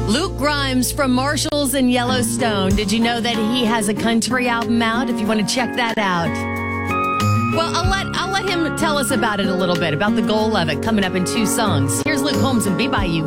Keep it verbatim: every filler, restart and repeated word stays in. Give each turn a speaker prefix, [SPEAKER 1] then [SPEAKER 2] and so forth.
[SPEAKER 1] Luke Grimes from Marshalls and Yellowstone. Did you know that he has a country album out? If you want to check that out. Well, I'll let I'll let him tell us about it a little bit, about the goal of it, coming up in two songs. Here's Luke Holmes and Be By You.